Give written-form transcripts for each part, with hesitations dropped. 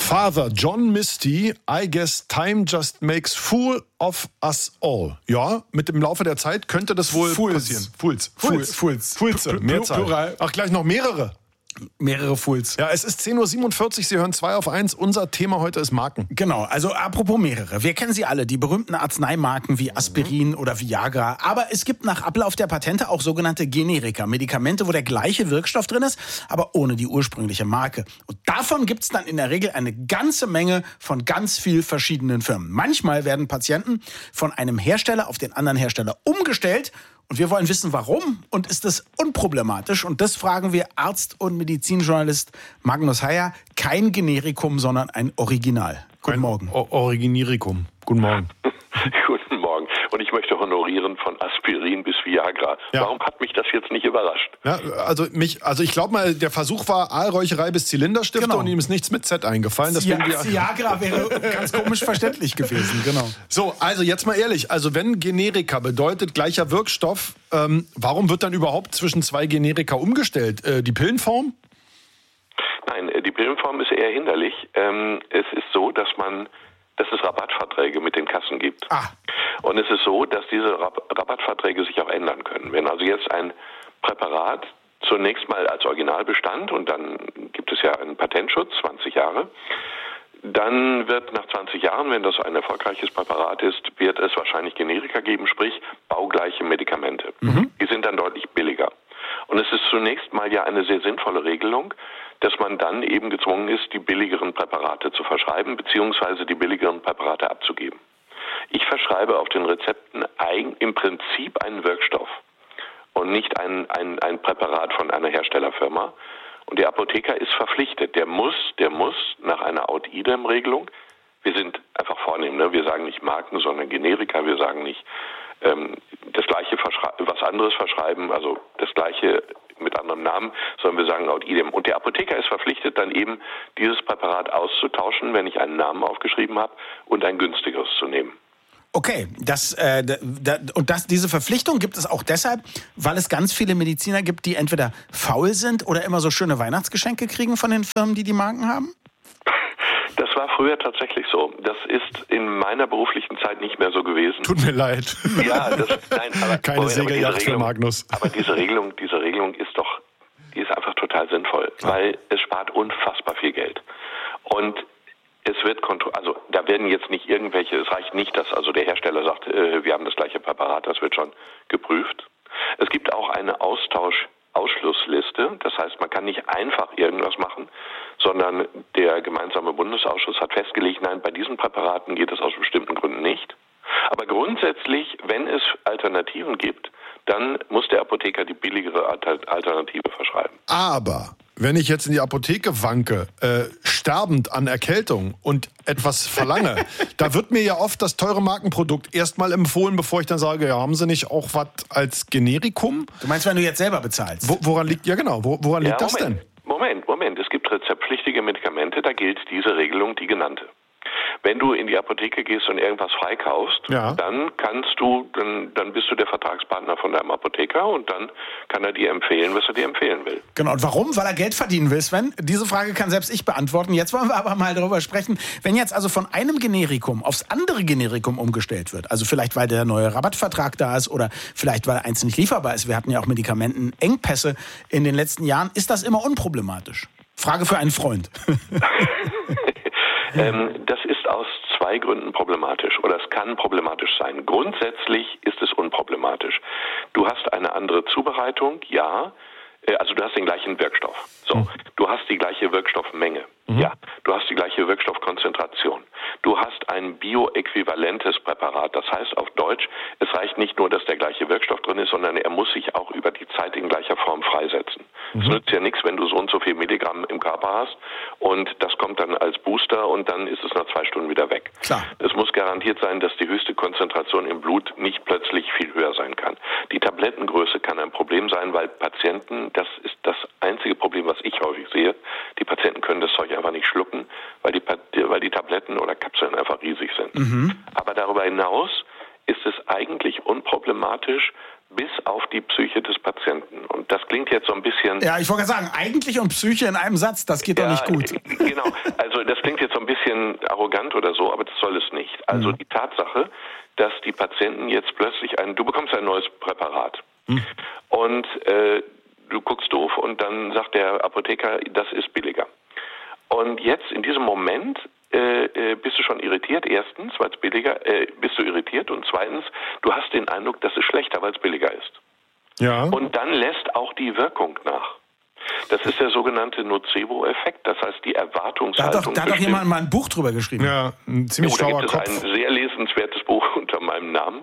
Father John Misty, I guess time just makes fool of us all. Ja, mit dem Laufe der Zeit könnte das wohl passieren. Fools. Mehrzahl. Plural. Ach, gleich noch mehrere. Mehrere Fools. Ja, es ist 10.47 Uhr, Sie hören 2 auf 1. Unser Thema heute ist Marken. Genau, also apropos mehrere. Wir kennen sie alle, die berühmten Arzneimarken wie Aspirin oder Viagra. Aber es gibt nach Ablauf der Patente auch sogenannte Generika, Medikamente, wo der gleiche Wirkstoff drin ist, aber ohne die ursprüngliche Marke. Und davon gibt es dann in der Regel eine ganze Menge von ganz viel verschiedenen Firmen. Manchmal werden Patienten von einem Hersteller auf den anderen Hersteller umgestellt. Und wir wollen wissen, warum und ist das unproblematisch? Und das fragen wir Arzt und Medizinjournalist Magnus Heyer. Kein Generikum, sondern ein Original. Guten Morgen. Originirikum. Guten Morgen. Guten Morgen. Und ich möchte honorieren von Aspirin bis Viagra. Ja. Warum hat mich das jetzt nicht überrascht? Ja, also ich glaube mal, der Versuch war Aalräucherei bis Zylinderstifte und ihm ist nichts mit Z eingefallen. Viagra wäre ganz komisch verständlich gewesen, genau. So, also jetzt mal ehrlich, also wenn Generika bedeutet gleicher Wirkstoff, warum wird dann überhaupt zwischen 2 Generika umgestellt? Die Pillenform? Nein, die Pillenform ist eher hinderlich. Es ist so, dass es Rabattverträge mit den Kassen gibt. Und es ist so, dass diese Rabattverträge sich auch ändern können. Wenn also jetzt ein Präparat zunächst mal als Original bestand und dann gibt es ja einen Patentschutz, 20 Jahre, dann wird nach 20 Jahren, wenn das ein erfolgreiches Präparat ist, wird es wahrscheinlich Generika geben, sprich baugleiche Medikamente. Die sind dann deutlich billiger. Und es ist zunächst mal ja eine sehr sinnvolle Regelung, dass man dann eben gezwungen ist, die billigeren Präparate zu verschreiben, beziehungsweise die billigeren Präparate abzugeben. Ich verschreibe auf den Rezepten im Prinzip einen Wirkstoff und nicht ein Präparat von einer Herstellerfirma. Und der Apotheker ist verpflichtet, der muss nach einer Out-Idem-Regelung, wir sind einfach vornehm, ne? Wir sagen nicht Marken, sondern Generika, wir sagen nicht das Gleiche was anderes verschreiben, also das Gleiche mit anderem Namen, sondern wir sagen Out-Idem. Und der Apotheker ist verpflichtet, dann eben dieses Präparat auszutauschen, wenn ich einen Namen aufgeschrieben habe, und ein günstigeres zu nehmen. Okay, diese Verpflichtung gibt es auch deshalb, weil es ganz viele Mediziner gibt, die entweder faul sind oder immer so schöne Weihnachtsgeschenke kriegen von den Firmen, die Marken haben? Das war früher tatsächlich so. Das ist in meiner beruflichen Zeit nicht mehr so gewesen. Tut mir leid. Ja, aber keine Sägejagd für Magnus. Aber diese Regelung die ist einfach total sinnvoll, weil es spart unfassbar viel Geld. Und es wird also da werden jetzt nicht es reicht nicht, dass also der Hersteller sagt, wir haben das gleiche Präparat, das wird schon geprüft. Es gibt auch eine Ausschlussliste, das heißt, man kann nicht einfach irgendwas machen, sondern der gemeinsame Bundesausschuss hat festgelegt, nein, bei diesen Präparaten geht es aus bestimmten Gründen nicht. Aber grundsätzlich, wenn es Alternativen gibt, dann muss der Apotheker die billigere Alternative verschreiben. Aber wenn ich jetzt in die Apotheke wanke, sterbend an Erkältung und etwas verlange, da wird mir ja oft das teure Markenprodukt erstmal empfohlen, bevor ich dann sage, ja, haben Sie nicht auch was als Generikum? Du meinst, wenn du jetzt selber bezahlst? Woran liegt das denn? Moment. Es gibt rezeptpflichtige Medikamente, da gilt diese Regelung, die genannte. Wenn du in die Apotheke gehst und irgendwas freikaufst, dann bist du der Vertragspartner von deinem Apotheker und dann kann er dir empfehlen, was er dir empfehlen will. Genau, und warum? Weil er Geld verdienen will, Sven? Diese Frage kann selbst ich beantworten. Jetzt wollen wir aber mal darüber sprechen, wenn jetzt also von einem Generikum aufs andere Generikum umgestellt wird, also vielleicht weil der neue Rabattvertrag da ist oder vielleicht weil eins nicht lieferbar ist, wir hatten ja auch Medikamentenengpässe in den letzten Jahren, ist das immer unproblematisch? Frage für einen Freund. Das ist aus 2 Gründen problematisch oder es kann problematisch sein. Grundsätzlich ist es unproblematisch. Du hast eine andere Zubereitung, ja, also du hast den gleichen Wirkstoff. So, du hast die gleiche Wirkstoffmenge. Ja, du hast die gleiche Wirkstoffkonzentration. Du hast ein bioäquivalentes Präparat. Das heißt auf Deutsch, es reicht nicht nur, dass der gleiche Wirkstoff drin ist, sondern er muss sich auch über die Zeit in gleicher Form freisetzen. Es nützt ja nichts, wenn du so und so viel Milligramm im Körper hast und das kommt dann als Booster und dann ist es nach 2 Stunden wieder weg. Klar. Es muss garantiert sein, dass die höchste Konzentration im Blut nicht plötzlich viel höher sein kann. Die Tablettengröße kann ein Problem sein, weil Patienten, das ist das einzige Problem, was ich häufig sehe, die Patienten können das Zeug einfach nicht schlucken, weil die Tabletten oder Kapseln einfach riesig sind. Aber darüber hinaus ist es eigentlich unproblematisch, bis auf die Psyche des Patienten. Und das klingt jetzt so ein bisschen... Ja, ich wollte sagen, eigentlich und Psyche in einem Satz, das geht doch nicht gut. Genau. Also das klingt jetzt so ein bisschen arrogant oder so, aber das soll es nicht. Also die Tatsache, dass die Patienten jetzt plötzlich du bekommst ein neues Präparat und du guckst doof und dann sagt der Apotheker, das ist billiger. Und jetzt in diesem Moment bist du schon irritiert, erstens, weil es billiger, bist du irritiert und zweitens, du hast den Eindruck, das ist schlechter, weil es billiger ist. Ja. Und dann lässt auch die Wirkung nach. Das ist der sogenannte Nocebo-Effekt, das heißt die Erwartungshaltung. Da hat doch jemand mal ein Buch drüber geschrieben. Ja, ein ziemlich schlauer Kopf. Da gibt es ein sehr lesenswertes Buch unter meinem Namen.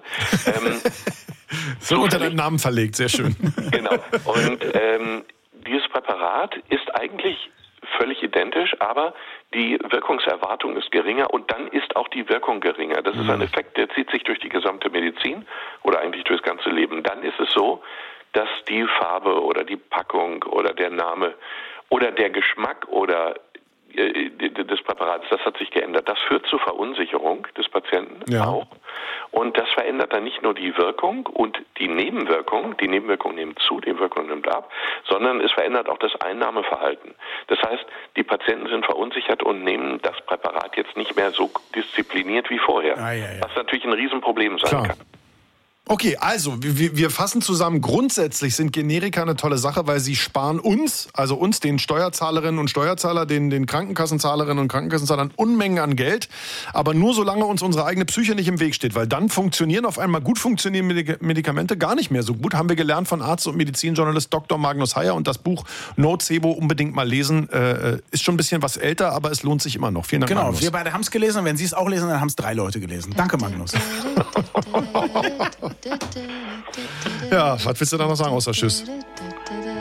So unter deinem Namen verlegt, sehr schön. Genau. Und dieses Präparat ist eigentlich völlig identisch, aber die Wirkungserwartung ist geringer und dann ist auch die Wirkung geringer. Das ist ein Effekt, der zieht sich durch die gesamte Medizin oder eigentlich durchs ganze Leben. Dann ist es so, dass die Farbe oder die Packung oder der Name oder der Geschmack oder des Präparats, das hat sich geändert. Das führt zur Verunsicherung des Patienten auch. Und das verändert dann nicht nur die Wirkung und die Nebenwirkung nimmt zu, die Wirkung nimmt ab, sondern es verändert auch das Einnahmeverhalten. Das heißt, die Patienten sind verunsichert und nehmen das Präparat jetzt nicht mehr so diszipliniert wie vorher. Was natürlich ein Riesenproblem sein kann. Okay, also wir fassen zusammen, grundsätzlich sind Generika eine tolle Sache, weil sie sparen uns, den Steuerzahlerinnen und Steuerzahler, den Krankenkassenzahlerinnen und Krankenkassenzahlern Unmengen an Geld, aber nur solange uns unsere eigene Psyche nicht im Weg steht, weil dann funktionieren auf einmal gut funktionierende Medikamente gar nicht mehr so gut, haben wir gelernt von Arzt und Medizinjournalist Dr. Magnus Heyer und das Buch Nocebo unbedingt mal lesen, ist schon ein bisschen was älter, aber es lohnt sich immer noch. Vielen Dank, Magnus. Magnus. Wir beide haben es gelesen und wenn Sie es auch lesen, dann haben es 3 Leute gelesen. Danke, Magnus. Ja, was willst du da noch sagen außer Tschüss?